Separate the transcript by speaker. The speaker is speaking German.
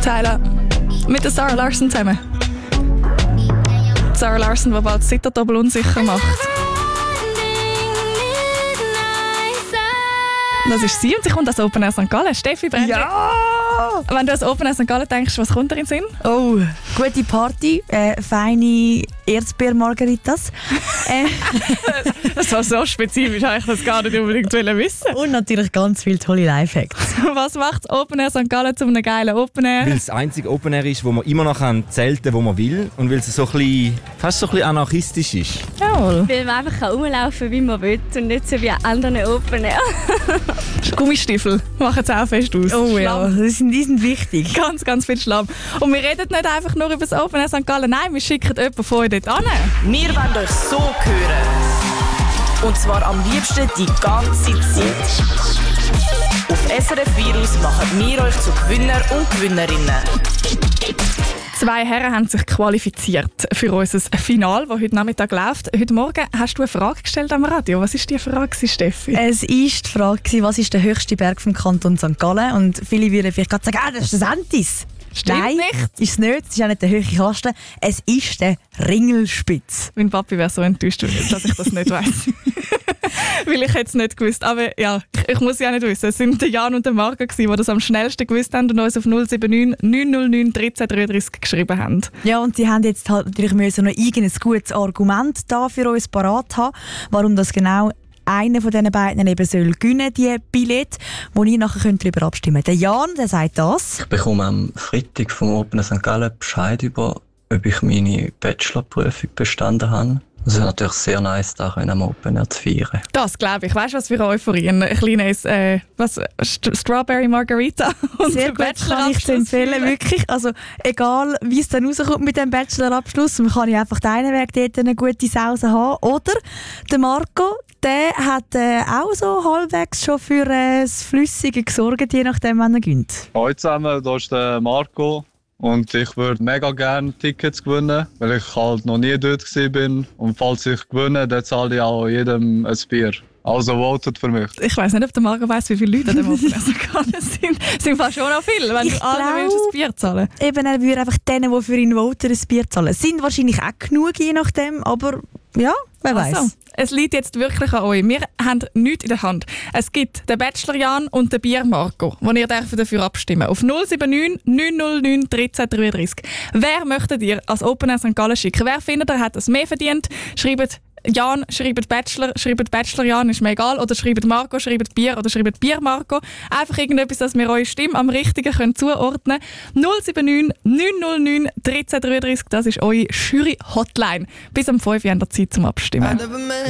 Speaker 1: Tyler mit der Zara Larsson zusammen. Zara Larsson, die bald Zitterdoppel unsicher macht. Das ist sie und sie kommt aus Open Air St. Gallen. Steffi Brenner.
Speaker 2: Ja!
Speaker 1: Wenn du an Open Air St. Gallen denkst, was kommt dir in den Sinn?
Speaker 2: Oh, gute Party, feine Erzbeer-Margaritas.
Speaker 1: Das war so spezifisch, habe ich das gar nicht unbedingt wissen.
Speaker 2: Und natürlich ganz viele tolle Lifehacks.
Speaker 1: Was macht Open Air St. Gallen zu einem geilen Open Air?
Speaker 3: Weil es das einzige Open Air ist, wo man immer noch zelten kann, wo man will. Und weil es so ein bisschen, fast so ein bisschen anarchistisch ist.
Speaker 1: Jawohl.
Speaker 4: Weil man einfach rumlaufen kann, wie man will und nicht so wie an anderen Open Air.
Speaker 1: Gummistiefel machen es auch fest aus.
Speaker 2: Oh ja, die sind wichtig.
Speaker 1: Ganz, ganz viel Schlamm. Und wir reden nicht einfach nur über das Open Air St. Gallen, nein, wir schicken jemanden von euch dort hin.
Speaker 5: Wir wollen euch so hören. Und zwar am liebsten die ganze Zeit. Auf SRF Virus machen wir euch zu Gewinner und Gewinnerinnen.
Speaker 1: 2 Herren haben sich qualifiziert für unser Finale, das heute Nachmittag läuft. Heute Morgen hast du eine Frage gestellt am Radio. Was war die Frage, Steffi?
Speaker 2: Es war die Frage, was ist der höchste Berg vom Kanton St. Gallen? Und viele würden vielleicht gerade sagen, das ist der Sentis.
Speaker 1: Stimmt
Speaker 2: Nein,
Speaker 1: nicht.
Speaker 2: ist es nicht. Es ist auch nicht der hohe Kasten. Es ist der Ringelspitz.
Speaker 1: Mein Papi wäre so enttäuscht, dass ich das nicht weiss. Weil ich hätte es nicht gewusst. Aber ja, ich muss ja nicht wissen. Es waren der Jan und der Marco, die das am schnellsten gewusst haben und uns auf 079 909 1333 geschrieben haben.
Speaker 2: Ja, und sie haben jetzt halt natürlich müssen noch irgendein gutes Argument da für uns parat haben, warum das genau einer von diesen beiden eben soll gewinnen, die Billett, wo ihr nachher darüber abstimmen könnt. Der Jan, der sagt das.
Speaker 6: Ich bekomme am Freitag vom Open St. Gallen Bescheid über, ob ich meine Bachelorprüfung bestanden habe. Es ist natürlich sehr nice, da am Open Air zu feiern.
Speaker 1: Das glaube ich. Weißt du, was für eine Euphorie? Ein kleines Strawberry Margarita und
Speaker 2: Sehr gut, kann ich zu empfehlen, wirklich. Also, egal wie es dann rauskommt mit dem Bachelorabschluss, man kann ja einfach den Weg dort eine gute Sause haben. Oder der Marco, der hat auch so halbwegs schon für das Flüssige gesorgt, je nachdem, wann er gönnt.
Speaker 7: Hallo zusammen, hier ist der Marco. Und ich würde mega gerne Tickets gewinnen, weil ich halt noch nie dort war. Und falls ich gewinne, dann zahle ich auch jedem ein Bier. Also votet für mich.
Speaker 1: Ich weiss nicht, ob der Marco weiss, wie viele Leute an dem Open Air St. Gallen sind. Es sind fast schon noch viele, wenn du allen willst ein Bier zahlen.
Speaker 2: Eben, er würde einfach denen, die für ihn voten, ein Bier zahlen. Es sind wahrscheinlich auch genug, je nachdem, aber ja, wer weiß.
Speaker 1: Also, es liegt jetzt wirklich an euch. Wir haben nichts in der Hand. Es gibt den Bachelor Jan und den Bier Marco, wo ihr dafür abstimmen dürft. Auf 079 909 1333. Wer möchtet ihr als Open Air St. Gallen schicken? Wer findet, er hat es mehr verdient? Schreibt Jan, schreibt Bachelor Jan, ist mir egal. Oder schreibt Marco, schreibt Bier oder schreibt Bier Marco. Einfach irgendetwas, dass wir eure Stimme am Richtigen können zuordnen können. 079 909 1333, das ist eure Jury-Hotline. Bis am 5 Uhr habt ihr Zeit zum Abstimmen.